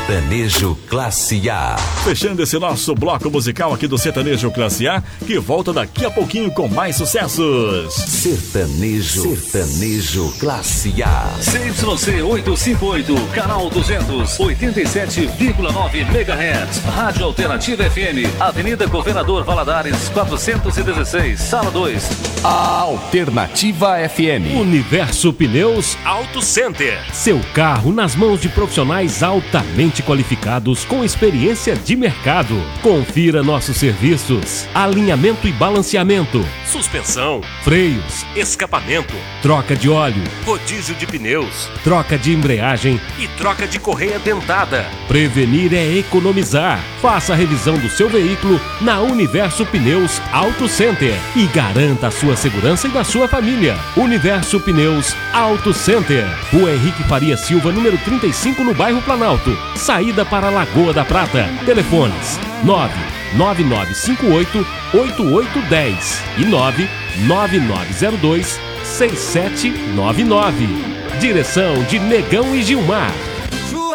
Sertanejo Classe A. Fechando esse nosso bloco musical aqui do Sertanejo Classe A, que volta daqui a pouquinho com mais sucessos. Sertanejo Classe A. CYC 858, canal 200, 87,9 MHz. Rádio Alternativa FM, Avenida Governador Valadares, 416, Sala 2. A Alternativa FM. Universo Pneus Auto Center. Seu carro nas mãos de profissionais altamente qualificados com experiência de mercado. Confira nossos serviços: alinhamento e balanceamento, suspensão, freios, escapamento, troca de óleo, rodízio de pneus, troca de embreagem e troca de correia dentada. Prevenir é economizar. Faça a revisão do seu veículo na Universo Pneus Auto Center e garanta a sua segurança e da sua família. Universo Pneus Auto Center, Rua Henrique Faria Silva, número 35, no bairro Planalto, saída para Lagoa da Prata. Telefones 99958-8810 e 99902-6799. Direção de Negão e Gilmar.